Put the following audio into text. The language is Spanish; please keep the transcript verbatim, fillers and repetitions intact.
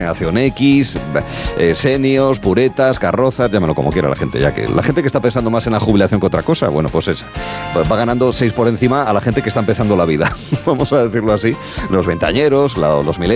generación X, eh, seniors, puretas, carrozas, llámalo como quiera la gente, ya que la gente que está pensando más en la jubilación que otra cosa, bueno, pues esa, va ganando seis por encima a la gente que está empezando la vida, vamos a decirlo así, los veinteañeros, la, los millennials.